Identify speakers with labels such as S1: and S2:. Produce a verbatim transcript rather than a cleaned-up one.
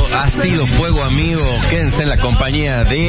S1: ha sido Fuego Amigo. Quédense en la compañía de